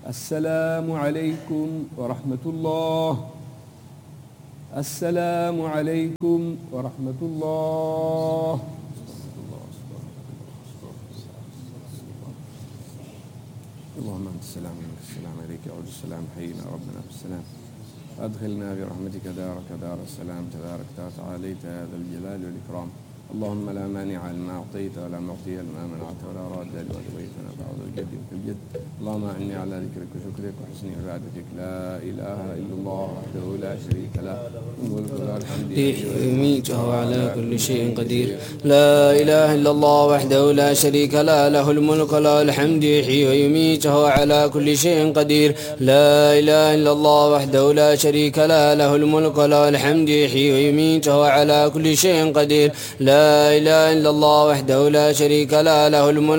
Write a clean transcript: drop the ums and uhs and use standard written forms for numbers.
السلام عليكم ورحمة الله. السلام عليكم ورحمة الله. اللهم أنت السلام منك السلام عليك يعود السلام حينا ربنا بالسلام. أدخلنا برحمتك دارك دار السلام تبارك وتعاليت يا ذا الجلال والإكرام. اللهم لا مانع لما أعطيت ولا معطي لما منعت ولا راد لما قضيت ولا بعوض الجد والجد. اللهم أعني على ذكرك وشكرك وحسن عبادتك. لا إله إلا الله وحده لا شريك له الملك وله الحمد يميت وهو على كل شيء قدير. لا إله إلا الله وحده لا شريك له له الملك وله الحمد يحيي ويميت وهو على كل شيء قدير. لا إله إلا الله وحده لا شريك له له الملك وله الحمد يحيي ويميت وهو على كل شيء قدير. لا إله إلا الله وحده لا شريك له له الملك